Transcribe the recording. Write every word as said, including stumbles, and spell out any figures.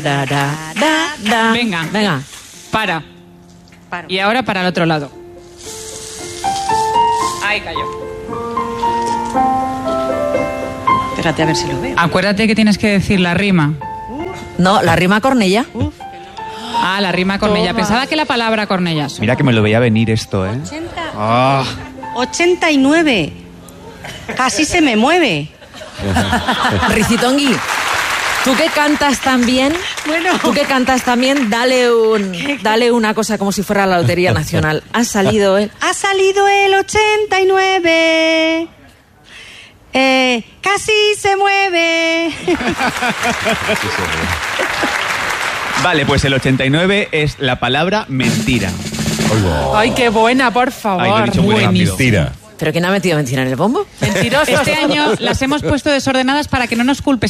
Da, da, da, da. Venga. Venga. Para. Paro. Y ahora para el otro lado. Ahí cayó. Espérate a ver si lo veo. Acuérdate que tienes que decir la rima. No, la rima Cornella. Uf, Ah, la rima Cornella. Pensaba que la palabra Cornellas. Mira que me lo veía venir esto, ¿eh? ochenta. Ah. ochenta y nueve. Casi se me mueve. Ricitongui, tú que cantas tan bien, Bueno. tú que cantas tan bien, dale, un, dale una cosa como si fuera la Lotería Nacional. Ha salido el... Ha salido el ochenta y nueve. Eh, casi se mueve. Vale, pues el ochenta y nueve es la palabra mentira. Ay, qué buena, por favor. Ay, lo he dicho muy rápido. Mentira. ¿Pero quién ha metido mentira en el bombo? Mentiroso. Este año las hemos puesto desordenadas para que no nos culpes